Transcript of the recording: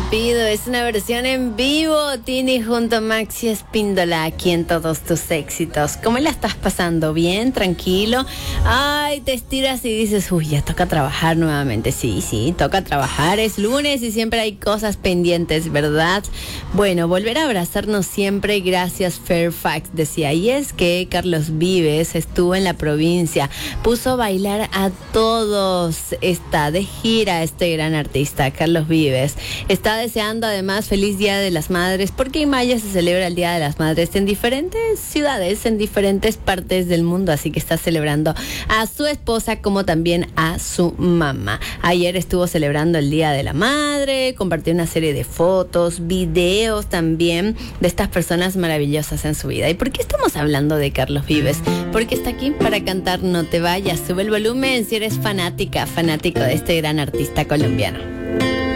Pido es una versión en vivo. Tini junto a Maxi Espíndola aquí en Todos Tus Éxitos. ¿Cómo la estás pasando? ¿Bien? ¿Tranquilo? Ay, te estiras y dices, uy, ya toca trabajar nuevamente. Sí, toca trabajar. Es lunes y siempre hay cosas pendientes, ¿verdad? Bueno, volver a abrazarnos siempre. Gracias, Fairfax, decía. Y es que Carlos Vives estuvo en la provincia, puso a bailar a todos. Está de gira este gran artista, Carlos Vives. Está deseando además feliz Día de las Madres, porque en mayo se celebra el Día de las Madres en diferentes ciudades, en diferentes partes del mundo, así que está celebrando a su esposa como también a su mamá. Ayer estuvo celebrando el Día de la Madre, compartió una serie de fotos, videos también de estas personas maravillosas en su vida. ¿Y por qué estamos hablando de Carlos Vives? Porque está aquí para cantar No Te Vayas. Sube el volumen si eres fanático de este gran artista colombiano.